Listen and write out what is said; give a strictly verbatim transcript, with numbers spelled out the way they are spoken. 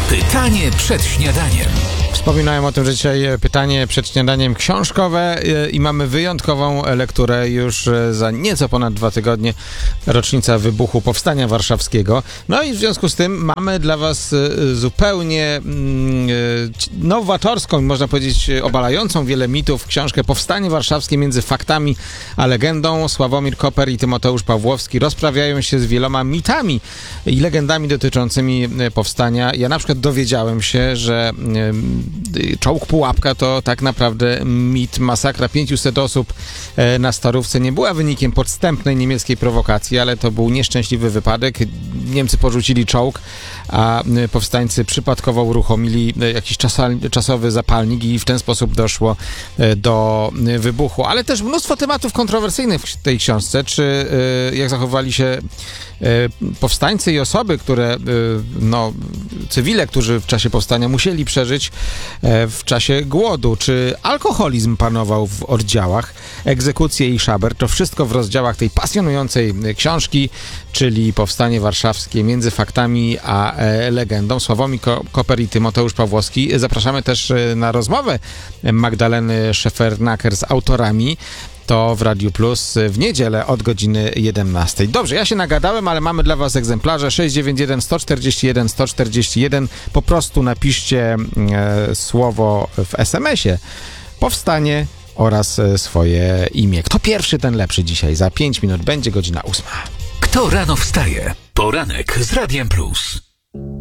Pytanie przed śniadaniem. Wspominałem o tym, że dzisiaj pytanie przed śniadaniem książkowe i mamy wyjątkową lekturę już za nieco ponad dwa tygodnie, rocznica wybuchu Powstania Warszawskiego. No i w związku z tym mamy dla was zupełnie nowatorską, można powiedzieć obalającą wiele mitów książkę Powstanie Warszawskie między faktami a legendą. Sławomir Koper i Tymoteusz Pawłowski rozprawiają się z wieloma mitami i legendami dotyczącymi powstania. Ja na przykład dowiedziałem się, że czołg Pułapka to tak naprawdę mit. Masakra pięciuset osób na Starówce nie była wynikiem podstępnej niemieckiej prowokacji, ale to był nieszczęśliwy wypadek. Niemcy porzucili czołg, a powstańcy przypadkowo uruchomili jakiś czasa- czasowy zapalnik i w ten sposób doszło do wybuchu. Ale też mnóstwo tematów kontrowersyjnych w tej książce, czy jak zachowali się powstańcy i osoby, które, no, cywile, którzy w czasie powstania musieli przeżyć w czasie głodu, czy alkoholizm panował w oddziałach, egzekucje i szaber, to wszystko w rozdziałach tej pasjonującej książki, czyli Powstanie Warszawskie między faktami a legendą. Sławomir Koper i Tymoteusz Pawłowski. Zapraszamy też na rozmowę Magdaleny Szefernaker z autorami. To w Radiu Plus w niedzielę od godziny jedenastej. Dobrze, ja się nagadałem, ale mamy dla was egzemplarze sześć dziewięć jeden sto czterdzieści jeden sto czterdzieści jeden. Po prostu napiszcie e, słowo w es em esie Powstanie oraz e, swoje imię. Kto pierwszy, ten lepszy dzisiaj. Za pięć minut będzie godzina ósma. Kto rano wstaje? Poranek z Radiem Plus.